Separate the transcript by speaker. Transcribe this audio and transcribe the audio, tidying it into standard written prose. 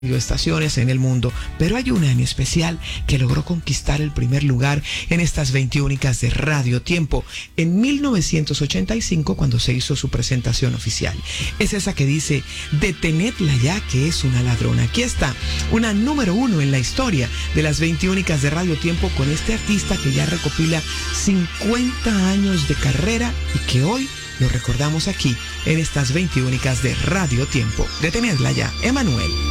Speaker 1: estaciones en el mundo, pero hay una en especial que logró conquistar el primer lugar en estas 20 únicas de Radio Tiempo en 1985 cuando se hizo su presentación oficial. Es esa que dice: detenedla ya que es una ladrona. Aquí está, una número 1 en la historia de las 20 únicas de Radio Tiempo con este artista que ya recopila 50 años de carrera y que hoy lo recordamos aquí en estas 20 únicas de Radio Tiempo. Detenedla ya, Emanuel.